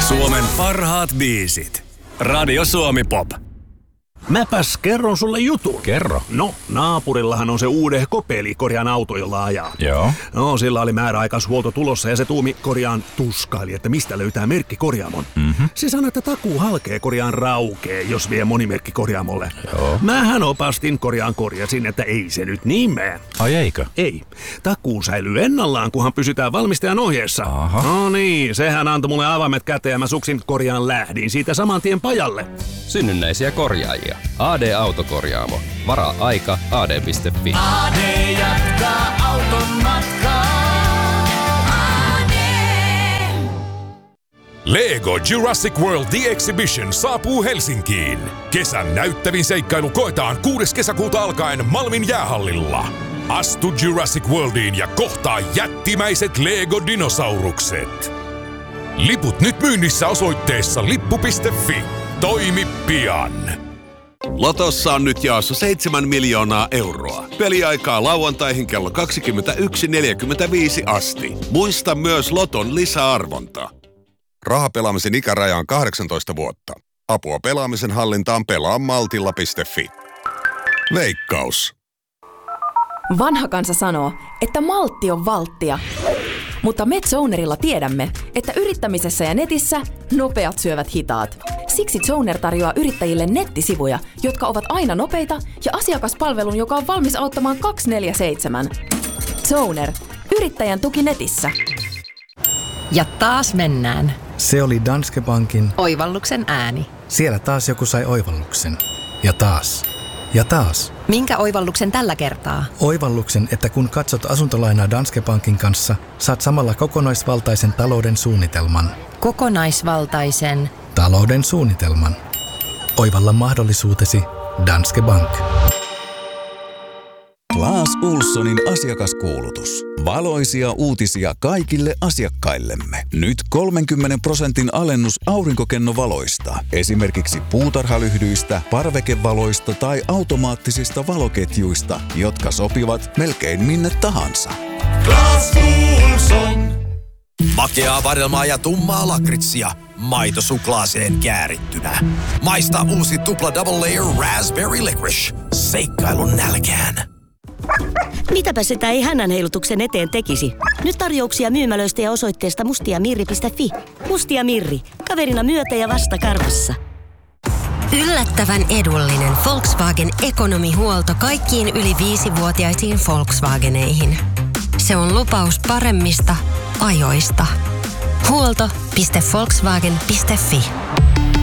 Suomen parhaat biisit. Radio Suomi Pop. Mäpäs kerron sulle jutun. Kerro. No, naapurillahan on se uudehko pelikorjaan auto, jolla ajaa. Joo. No, sillä oli määräaikaishuolto tulossa ja se tuumi korjaan tuskaili, että mistä löytää merkkikorjaamon. Se sanoi, että takuu halkee korjaan raukee, jos vie monimerkkikorjaamolle. Joo. Mähän opastin korjasin, että ei se nyt niin mene. Ai eikö? Ei. Takuu säilyy ennallaan, kunhan pysytään valmistajan ohjeessa. Aha. No niin, sehän antoi mulle avaimet käteen ja mä suksin korjaan lähdin siitä saman tien pajalle. Synnynnäisiä korjaajia. AD-autokorjaamo. Varaa aika ad.fi. AD jatkaa auton matkaa. AD. Lego Jurassic World The Exhibition saapuu Helsinkiin. Kesän näyttävin seikkailu koetaan 6. kesäkuuta alkaen Malmin jäähallilla. Astu Jurassic Worldiin ja kohtaa jättimäiset Lego-dinosaurukset. Liput nyt myynnissä osoitteessa lippu.fi. Toimi pian! Lotossa on nyt jaossa 7 miljoonaa euroa. Peliaikaa lauantaihin kello 21.45 asti. Muista myös Loton lisäarvonta. Rahapelaamisen ikäraja on 18 vuotta. Apua pelaamisen hallintaan pelaa maltilla.fi. Veikkaus. Vanha kansa sanoo, että maltti on valttia. Mutta MedZonerilla tiedämme, että yrittämisessä ja netissä nopeat syövät hitaat. Siksi Zoner tarjoaa yrittäjille nettisivuja, jotka ovat aina nopeita ja asiakaspalvelun, joka on valmis auttamaan 24/7. Zoner. Yrittäjän tuki netissä. Ja taas mennään. Se oli Danske Bankin Oivalluksen ääni. Siellä taas joku sai oivalluksen. Ja taas. Ja taas. Minkä oivalluksen tällä kertaa? Oivalluksen, että kun katsot asuntolainaa Danske Bankin kanssa, saat samalla kokonaisvaltaisen talouden suunnitelman. Kokonaisvaltaisen talouden suunnitelman. Oivalla mahdollisuutesi Danske Bank. Claes Ohlsonin asiakaskuulutus. Valoisia uutisia kaikille asiakkaillemme. Nyt 30% alennus aurinkokennovaloista. Esimerkiksi puutarhalyhdyistä, parvekevaloista tai automaattisista valoketjuista, jotka sopivat melkein minne tahansa. Claes Ohlson. Makeaa vadelmaa ja tummaa lakritsia. Maito suklaaseen käärittynä. Maista uusi tupla double layer raspberry licorice. Seikkailun nälkään. Mitäpä sitä ei hännän heilutuksen eteen tekisi? Nyt tarjouksia myymälöistä ja osoitteesta mustiamirri.fi. Mustia Mirri. Kaverina myötä ja vasta karvassa. Yllättävän edullinen Volkswagen ekonomihuolto kaikkiin yli 5-vuotiaisiin Volkswageneihin. Se on lupaus paremmista ajoista. Huolto.volkswagen.fi